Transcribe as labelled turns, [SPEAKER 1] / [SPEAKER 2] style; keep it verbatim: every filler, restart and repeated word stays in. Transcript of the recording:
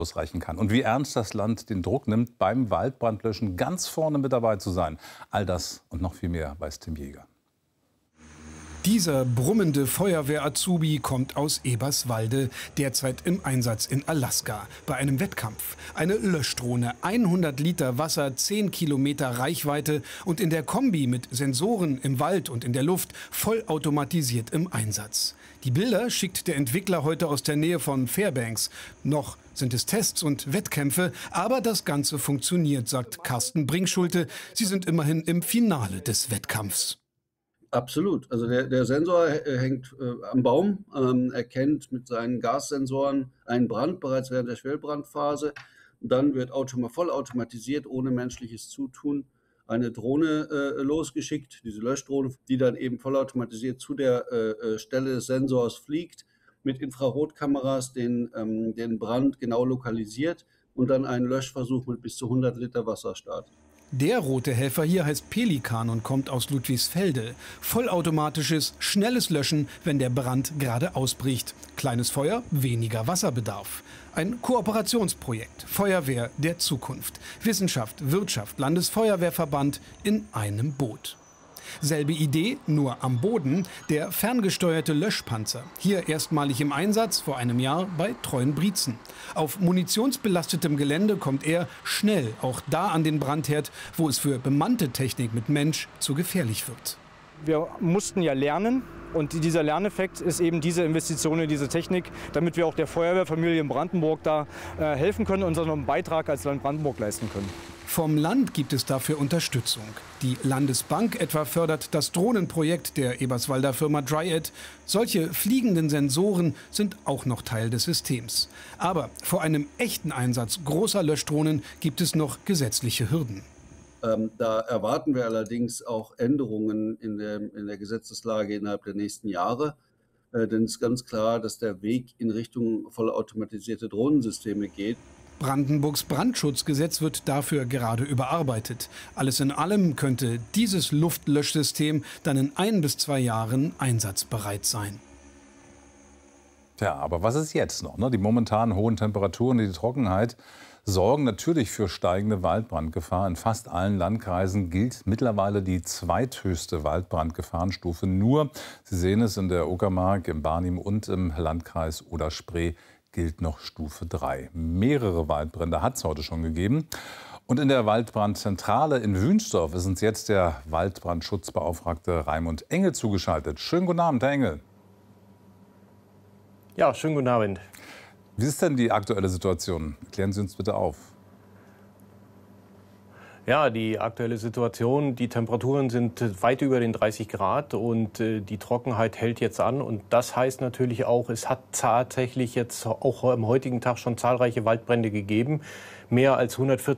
[SPEAKER 1] ausreichen kann. Und wie ernst das Land den Druck nimmt, beim Waldbrandlöschen ganz vorne mit dabei zu sein. All das und noch viel mehr weiß Tim Jäger.
[SPEAKER 2] Dieser brummende Feuerwehr-Azubi kommt aus Eberswalde, derzeit im Einsatz in Alaska, bei einem Wettkampf. Eine Löschdrohne, hundert Liter Wasser, zehn Kilometer Reichweite und in der Kombi mit Sensoren im Wald und in der Luft vollautomatisiert im Einsatz. Die Bilder schickt der Entwickler heute aus der Nähe von Fairbanks. Noch sind es Tests und Wettkämpfe, aber das Ganze funktioniert, sagt Carsten Brinkschulte. Sie sind immerhin im Finale des Wettkampfs.
[SPEAKER 3] Absolut. Also der, der Sensor hängt äh, am Baum, ähm, erkennt mit seinen Gassensoren einen Brand bereits während der Schwellbrandphase. Dann wird automa vollautomatisiert, ohne menschliches Zutun, eine Drohne äh, losgeschickt, diese Löschdrohne, die dann eben vollautomatisiert zu der äh, Stelle des Sensors fliegt, mit Infrarotkameras den, ähm, den Brand genau lokalisiert und dann einen Löschversuch mit bis zu hundert Liter Wasser startet.
[SPEAKER 2] Der rote Helfer hier heißt Pelikan und kommt aus Ludwigsfelde. Vollautomatisches, schnelles Löschen, wenn der Brand gerade ausbricht. Kleines Feuer, weniger Wasserbedarf. Ein Kooperationsprojekt. Feuerwehr der Zukunft. Wissenschaft, Wirtschaft, Landesfeuerwehrverband in einem Boot. Selbe Idee, nur am Boden, der ferngesteuerte Löschpanzer. Hier erstmalig im Einsatz, vor einem Jahr bei Treuenbrietzen. Auf munitionsbelastetem Gelände kommt er schnell auch da an den Brandherd, wo es für bemannte Technik mit Mensch zu gefährlich wird.
[SPEAKER 4] Wir mussten ja lernen und dieser Lerneffekt ist eben diese Investition in diese Technik, damit wir auch der Feuerwehrfamilie in Brandenburg da äh, helfen können und unseren Beitrag als Land Brandenburg leisten können.
[SPEAKER 2] Vom Land gibt es dafür Unterstützung. Die Landesbank etwa fördert das Drohnenprojekt der Eberswalder Firma Dryad. Solche fliegenden Sensoren sind auch noch Teil des Systems. Aber vor einem echten Einsatz großer Löschdrohnen gibt es noch gesetzliche Hürden.
[SPEAKER 3] Ähm, da erwarten wir allerdings auch Änderungen in der, in der Gesetzeslage innerhalb der nächsten Jahre. Äh, denn es ist ganz klar, dass der Weg in Richtung vollautomatisierte Drohnensysteme geht.
[SPEAKER 2] Brandenburgs Brandschutzgesetz wird dafür gerade überarbeitet. Alles in allem könnte dieses Luftlöschsystem dann in ein bis zwei Jahren einsatzbereit sein.
[SPEAKER 1] Tja, aber was ist jetzt noch? Ne? Die momentanen hohen Temperaturen, die Trockenheit sorgen natürlich für steigende Waldbrandgefahr. In fast allen Landkreisen gilt mittlerweile die zweithöchste Waldbrandgefahrenstufe. Nur, Sie sehen es in der Uckermark, im Barnim und im Landkreis Oder-Spree gilt noch Stufe drei. Mehrere Waldbrände hat es heute schon gegeben. Und in der Waldbrandzentrale in Wünsdorf ist uns jetzt der Waldbrandschutzbeauftragte Raimund Engel zugeschaltet. Schönen guten Abend, Herr Engel.
[SPEAKER 5] Ja, schönen guten Abend.
[SPEAKER 1] Wie ist denn die aktuelle Situation? Klären Sie uns bitte auf.
[SPEAKER 5] Ja, die aktuelle Situation, die Temperaturen sind weit über den dreißig Grad und äh, die Trockenheit hält jetzt an. Und das heißt natürlich auch, es hat tatsächlich jetzt auch am heutigen Tag schon zahlreiche Waldbrände gegeben. Mehr als hundertvierzig